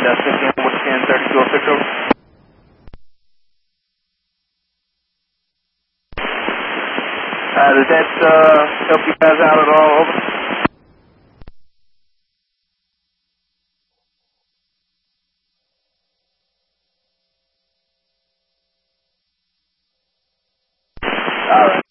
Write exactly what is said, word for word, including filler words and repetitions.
Dallas fifteen, ten thirty-two oh six over. Uh, does that uh, help you guys out at all? Over. All right.